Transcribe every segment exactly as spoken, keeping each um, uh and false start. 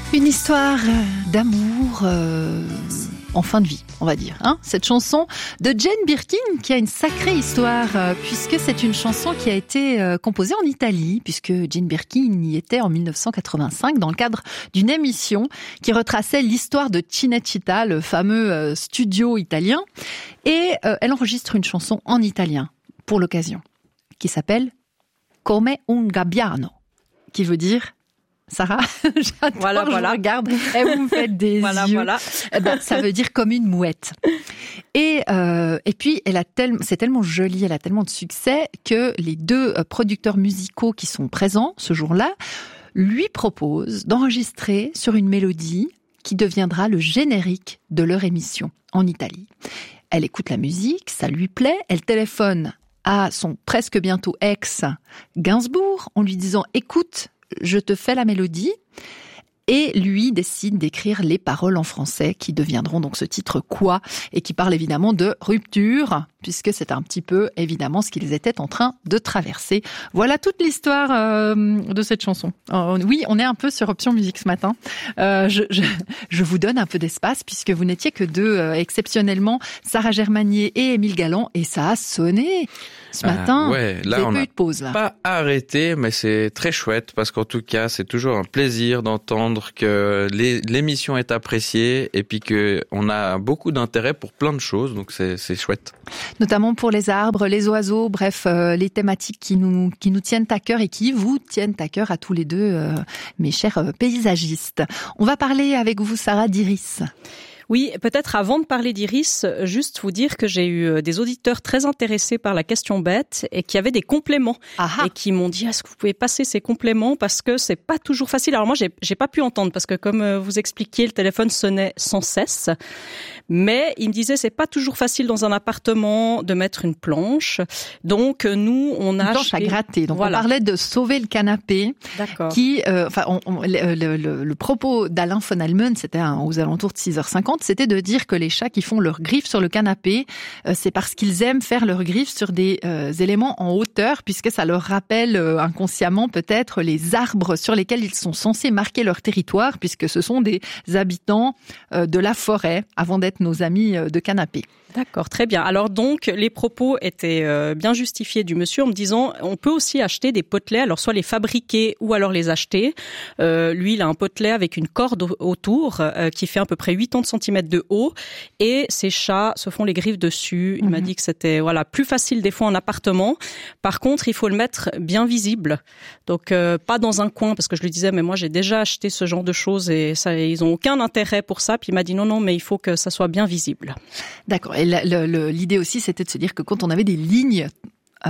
Une histoire d'amour euh, en fin de vie, on va dire. Hein, cette chanson de Jane Birkin qui a une sacrée histoire, euh, puisque c'est une chanson qui a été euh, composée en Italie, puisque Jane Birkin y était en dix-neuf cent quatre-vingt-cinq dans le cadre d'une émission qui retraçait l'histoire de Cinecittà, le fameux euh, studio italien. Et euh, elle enregistre une chanson en italien pour l'occasion, qui s'appelle Come un gabbiano, qui veut dire... Sarah, j'adore, voilà, je voilà. vous regarde et vous me faites des voilà, yeux. Voilà. Eh ben, ça veut dire comme une mouette. Et euh, et puis elle a tellement, c'est tellement joli, elle a tellement de succès que les deux producteurs musicaux qui sont présents ce jour-là lui proposent d'enregistrer sur une mélodie qui deviendra le générique de leur émission en Italie. Elle écoute la musique, ça lui plaît, elle téléphone à son presque bientôt ex Gainsbourg en lui disant « Écoute, je te fais la mélodie », et lui décide d'écrire les paroles en français qui deviendront donc ce titre Quoi, et qui parle évidemment de rupture, puisque c'est un petit peu évidemment ce qu'ils étaient en train de traverser. Voilà toute l'histoire euh, de cette chanson. Euh, oui, on est un peu sur Option Musique ce matin. Euh, je, je, je vous donne un peu d'espace puisque vous n'étiez que deux, euh, exceptionnellement, Sarah Germanier et Émile Galland, et ça a sonné ce matin. Ah, ouais, là on n'a n'a pas arrêté, mais c'est très chouette parce qu'en tout cas c'est toujours un plaisir d'entendre que les, l'émission est appréciée et puis que on a beaucoup d'intérêt pour plein de choses, donc c'est, c'est chouette. Notamment pour les arbres, les oiseaux, bref, euh, les thématiques qui nous qui nous tiennent à cœur et qui vous tiennent à cœur à tous les deux, euh, mes chers euh, paysagistes. On va parler avec vous, Sarah, d'Iris. Oui, peut-être avant de parler d'Iris, juste vous dire que j'ai eu des auditeurs très intéressés par la question bête et qui avaient des compléments. Aha. Et qui m'ont dit « Est-ce que vous pouvez passer ces compléments ?» parce que c'est pas toujours facile. Alors moi, j'ai, j'ai pas pu entendre parce que comme vous expliquiez, le téléphone sonnait sans cesse. Mais ils me disaient c'est pas toujours facile dans un appartement de mettre une planche. Donc nous, on a une planche acheté... à gratter. Donc voilà. On parlait de sauver le canapé. D'accord. Qui, euh, enfin, on, on, le, le, le, le propos d'Alain von Almen, c'était hein, aux alentours de six heures cinquante. C'était de dire que les chats qui font leurs griffes sur le canapé, euh, c'est parce qu'ils aiment faire leurs griffes sur des euh, éléments en hauteur, puisque ça leur rappelle euh, inconsciemment peut-être les arbres sur lesquels ils sont censés marquer leur territoire, puisque ce sont des habitants euh, de la forêt, avant d'être nos amis euh, de canapé. D'accord, très bien. Alors donc, les propos étaient euh, bien justifiés du monsieur en me disant on peut aussi acheter des potelets, alors soit les fabriquer ou alors les acheter. Euh, lui, il a un potelet avec une corde autour euh, qui fait à peu près quatre-vingts centimètres de haut et ses chats se font les griffes dessus. Il mmh. m'a dit que c'était voilà plus facile des fois en appartement. Par contre, il faut le mettre bien visible. Donc, euh, pas dans un coin parce que je lui disais mais moi j'ai déjà acheté ce genre de choses et ça, ils ont aucun intérêt pour ça. Puis il m'a dit non, non, mais il faut que ça soit bien visible. D'accord. Et le, le, l'idée aussi, c'était de se dire que quand on avait des lignes euh,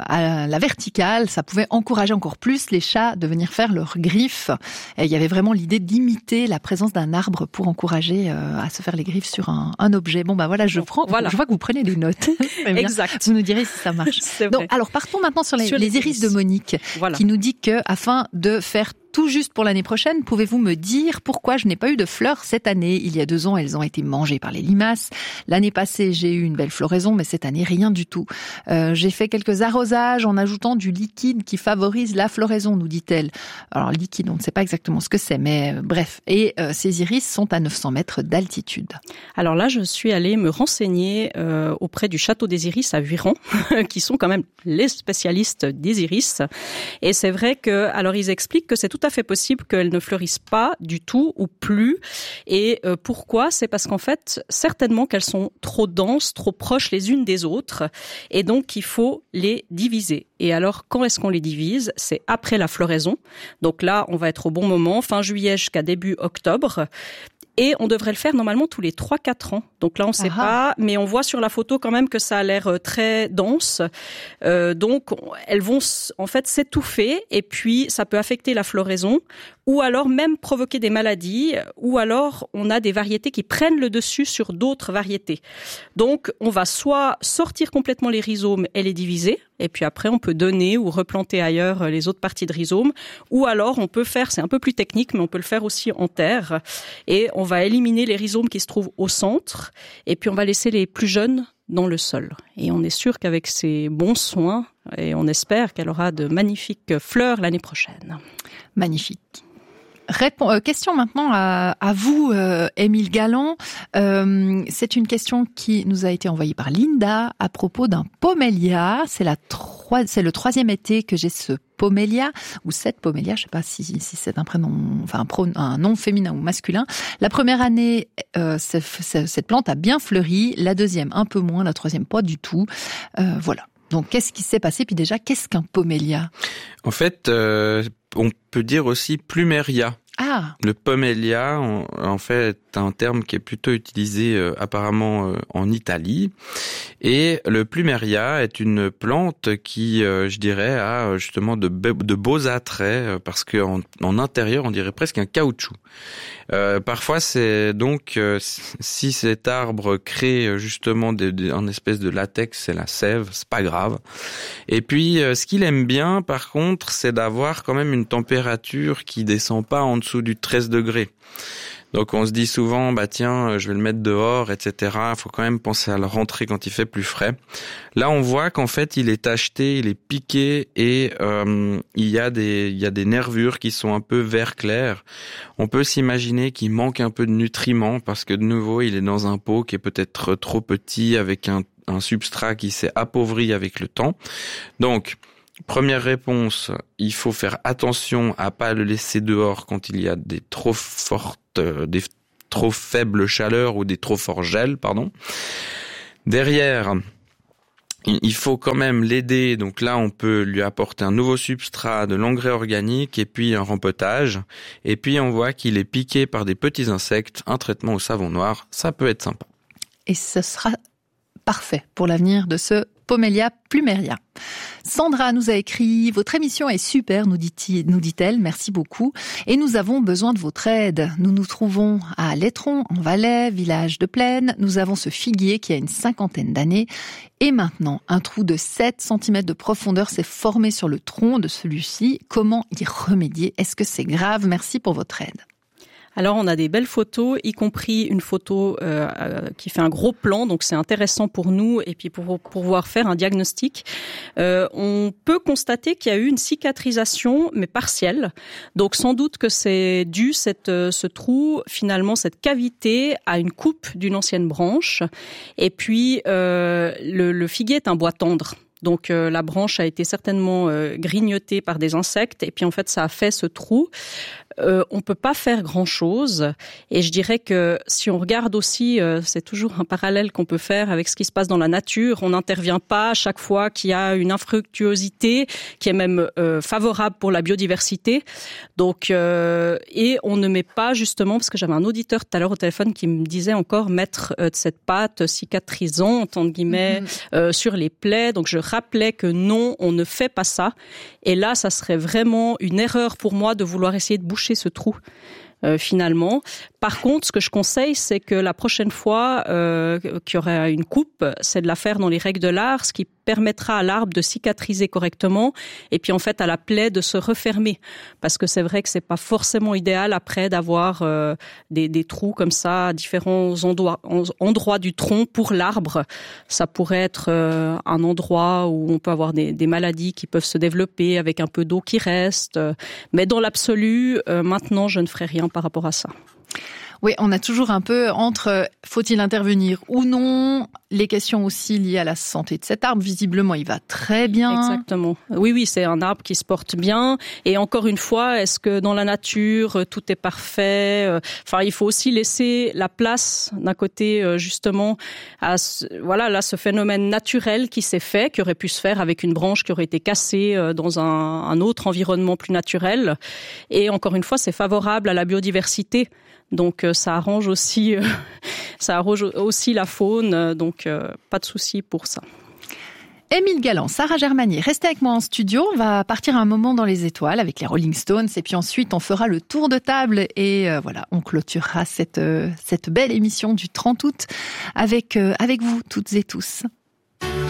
à la verticale, ça pouvait encourager encore plus les chats de venir faire leurs griffes. Et il y avait vraiment l'idée d'imiter la présence d'un arbre pour encourager euh, à se faire les griffes sur un, un objet. Bon, bah voilà, je prends. Voilà. Je vois que vous prenez des notes. Exact. Vous nous direz si ça marche. C'est Donc, vrai. alors partons maintenant sur les, sur les iris de Monique, voilà. qui nous dit que afin de faire tout juste pour l'année prochaine, pouvez-vous me dire pourquoi je n'ai pas eu de fleurs cette année ? Il y a deux ans, elles ont été mangées par les limaces. L'année passée, j'ai eu une belle floraison, mais cette année, rien du tout. Euh, j'ai fait quelques arrosages en ajoutant du liquide qui favorise la floraison, nous dit-elle. Alors, liquide, on ne sait pas exactement ce que c'est, mais euh, bref. Et euh, ces iris sont à neuf cents mètres d'altitude. Alors là, je suis allée me renseigner euh, auprès du château des iris à Vuiran, qui sont quand même les spécialistes des iris. Et c'est vrai que, alors ils expliquent que c'est tout à fait possible qu'elles ne fleurissent pas du tout ou plus. Et euh, pourquoi ? C'est parce qu'en fait, certainement qu'elles sont trop denses, trop proches les unes des autres. Et donc, il faut les diviser. Et alors, quand est-ce qu'on les divise ? C'est après la floraison. Donc là, on va être au bon moment, fin juillet jusqu'à début octobre. Et on devrait le faire normalement tous les trois quatre ans. Donc là, on ne sait Aha. pas, mais on voit sur la photo quand même que ça a l'air très dense. Euh, donc, elles vont en fait s'étouffer et puis ça peut affecter la floraison ou alors même provoquer des maladies ou alors on a des variétés qui prennent le dessus sur d'autres variétés. Donc, on va soit sortir complètement les rhizomes et les diviser et puis après, on peut donner ou replanter ailleurs les autres parties de rhizomes ou alors on peut faire, c'est un peu plus technique, mais on peut le faire aussi en terre et on va éliminer les rhizomes qui se trouvent au centre et puis on va laisser les plus jeunes dans le sol. Et on est sûr qu'avec ces bons soins, et on espère qu'elle aura de magnifiques fleurs l'année prochaine. Magnifique. Répond, euh, question maintenant à, à vous, euh, Émile Galland. Euh, c'est une question qui nous a été envoyée par Linda à propos d'un pomélia. C'est la trois, c'est le troisième été que j'ai ce pomélia ou cette pomélia. Je sais pas si, si c'est un prénom, enfin un, pro, un nom féminin ou masculin. La première année, euh, c'est, c'est, cette plante a bien fleuri. La deuxième, un peu moins. La troisième, pas du tout. Euh, voilà. Donc, qu'est-ce qui s'est passé? Puis déjà, qu'est-ce qu'un pomélia? En fait, euh, on peut dire aussi pluméria. Ah. Le pomélia, en, en fait, est un terme qui est plutôt utilisé euh, apparemment euh, en Italie. Et le pluméria est une plante qui, euh, je dirais, a justement de, be- de beaux attraits euh, parce qu'en en intérieur, on dirait presque un caoutchouc. Euh, parfois, c'est donc, euh, si cet arbre crée justement des, des, un espèce de latex, c'est la sève, c'est pas grave. Et puis, euh, ce qu'il aime bien, par contre, c'est d'avoir quand même une température qui descend pas en dessous du treize degrés. Donc on se dit souvent, bah tiens, je vais le mettre dehors, et cetera. Il faut quand même penser à le rentrer quand il fait plus frais. Là, on voit qu'en fait, il est tacheté, il est piqué et euh, il y a des il y a des nervures qui sont un peu vert clair. On peut s'imaginer qu'il manque un peu de nutriments parce que de nouveau, il est dans un pot qui est peut-être trop petit avec un un substrat qui s'est appauvri avec le temps. Donc première réponse, il faut faire attention à pas le laisser dehors quand il y a des trop fortes, euh, des trop faibles chaleurs ou des trop forts gels, pardon. Derrière, il faut quand même l'aider. Donc là, on peut lui apporter un nouveau substrat, de l'engrais organique et puis un rempotage. Et puis on voit qu'il est piqué par des petits insectes. Un traitement au savon noir, ça peut être sympa. Et ce sera parfait pour l'avenir de ce Pomélia pluméria. Sandra nous a écrit « Votre émission est super, nous dit-il, nous dit-elle, merci beaucoup. Et nous avons besoin de votre aide. Nous nous trouvons à Lettron, en Valais, village de Plaine. Nous avons ce figuier qui a une cinquantaine d'années. Et maintenant, un trou de sept centimètres de profondeur s'est formé sur le tronc de celui-ci. Comment y remédier? Est-ce que c'est grave? Merci pour votre aide. » Alors, on a des belles photos, y compris une photo euh, qui fait un gros plan, donc c'est intéressant pour nous et puis pour, pour pouvoir faire un diagnostic. Euh, on peut constater qu'il y a eu une cicatrisation, mais partielle. Donc, sans doute que c'est dû, cette, ce trou, finalement, cette cavité à une coupe d'une ancienne branche. Et puis, euh, le, le figuier est un bois tendre. Donc euh, la branche a été certainement euh, grignotée par des insectes et puis en fait ça a fait ce trou. Euh, on peut pas faire grand-chose et je dirais que si on regarde aussi, euh, c'est toujours un parallèle qu'on peut faire avec ce qui se passe dans la nature. On n'intervient pas à chaque fois qu'il y a une infructuosité qui est même euh, favorable pour la biodiversité. Donc euh, et on ne met pas justement, parce que j'avais un auditeur tout à l'heure au téléphone qui me disait encore mettre euh, de cette pâte cicatrisante entre guillemets mm-hmm. euh, sur les plaies. Donc je rappelais que non, on ne fait pas ça. Et là, ça serait vraiment une erreur pour moi de vouloir essayer de boucher ce trou. Euh, finalement. Par contre, ce que je conseille, c'est que la prochaine fois euh, qu'il y aura une coupe, c'est de la faire dans les règles de l'art, ce qui permettra à l'arbre de cicatriser correctement et puis en fait à la plaie de se refermer. Parce que c'est vrai que c'est pas forcément idéal après d'avoir euh, des, des trous comme ça à différents endroits, endroits du tronc pour l'arbre. Ça pourrait être euh, un endroit où on peut avoir des, des maladies qui peuvent se développer avec un peu d'eau qui reste. Mais dans l'absolu, euh, maintenant, je ne ferai rien par rapport à ça. Oui, on a toujours un peu entre faut-il intervenir ou non, les questions aussi liées à la santé de cet arbre. Visiblement, il va très bien. Exactement. Oui, oui, c'est un arbre qui se porte bien. Et encore une fois, est-ce que dans la nature, tout est parfait? Enfin, il faut aussi laisser la place d'un côté, justement, à ce, voilà, là, ce phénomène naturel qui s'est fait, qui aurait pu se faire avec une branche qui aurait été cassée dans un, un autre environnement plus naturel. Et encore une fois, c'est favorable à la biodiversité. Donc ça arrange aussi, euh, ça arrange aussi la faune, donc euh, pas de souci pour ça. Émile Galland, Sarah Germanier, restez avec moi en studio. On va partir un moment dans les étoiles avec les Rolling Stones et puis ensuite on fera le tour de table et euh, voilà, on clôturera cette euh, cette belle émission du trente août avec euh, avec vous toutes et tous.